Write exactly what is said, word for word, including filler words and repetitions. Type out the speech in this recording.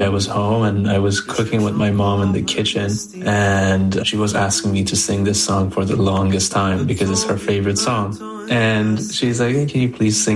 I was home and I was cooking with my mom in the kitchen, and she was asking me to sing this song for the longest time because it's her favorite song. And she's like, hey, can you please sing